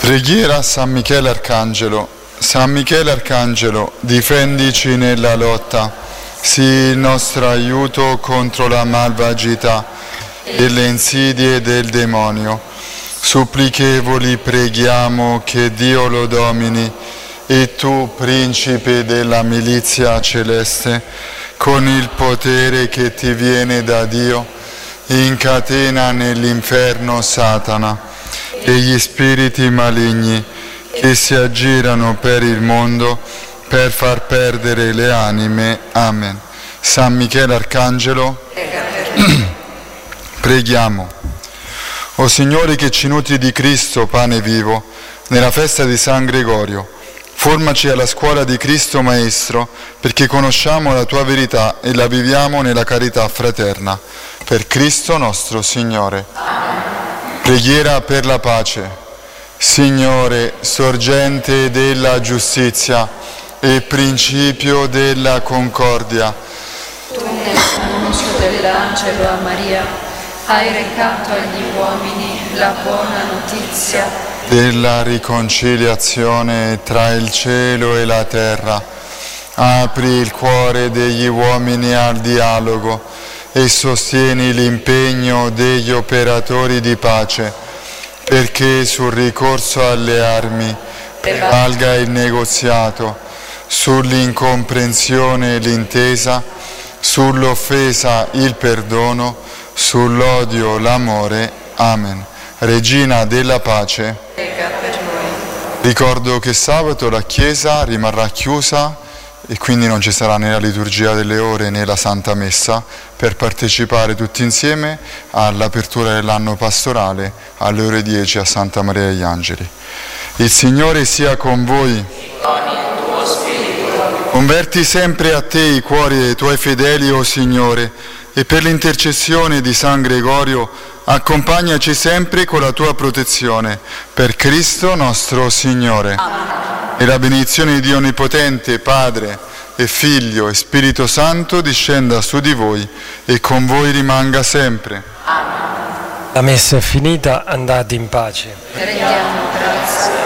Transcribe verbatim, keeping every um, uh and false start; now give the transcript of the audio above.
Preghiera a San Michele Arcangelo. San Michele Arcangelo, difendici nella lotta, sii il nostro aiuto contro la malvagità e le insidie del demonio. Supplichevoli preghiamo che Dio lo domini, e tu, principe della milizia celeste, con il potere che ti viene da Dio, incatena nell'inferno Satana e gli spiriti maligni che si aggirano per il mondo per far perdere le anime. Amen. San Michele Arcangelo, preghiamo. O Signore, che ci nutri di Cristo, pane vivo, nella festa di San Gregorio, formaci alla scuola di Cristo Maestro, perché conosciamo la tua verità e la viviamo nella carità fraterna. Per Cristo nostro Signore. Amen. Preghiera per la pace. Signore, sorgente della giustizia e principio della concordia, tu nell'annuncio dell'angelo a Maria hai recato agli uomini la buona notizia della riconciliazione tra il cielo e la terra. Apri il cuore degli uomini al dialogo e sostieni l'impegno degli operatori di pace, perché sul ricorso alle armi prevalga il negoziato, sull'incomprensione l'intesa, sull'offesa il perdono, sull'odio l'amore. Amen. Regina della pace, prega per noi. Ricordo che sabato la Chiesa rimarrà chiusa e quindi non ci sarà né la liturgia delle ore né la Santa Messa, per partecipare tutti insieme all'apertura dell'anno pastorale alle ore dieci a Santa Maria degli Angeli. Il Signore sia con voi. Con il tuo spirito. Converti sempre a te i cuori dei tuoi fedeli, o Signore, e per l'intercessione di San Gregorio accompagnaci sempre con la tua protezione. Per Cristo nostro Signore. Amen. E la benedizione di Dio Onnipotente, Padre e Figlio e Spirito Santo discenda su di voi e con voi rimanga sempre. Amen. La messa è finita, andate in pace. Rendiamo grazie.